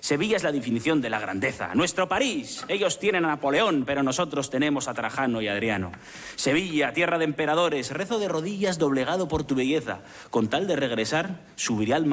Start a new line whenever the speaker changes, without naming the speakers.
Sevilla es la definición de la grandeza. Nuestro París. Ellos tienen a Napoleón, pero nosotros tenemos a Trajano y Adriano. Sevilla, tierra de emperadores. Rezo de rodillas doblegado por tu belleza. Con tal de regresar, subiré al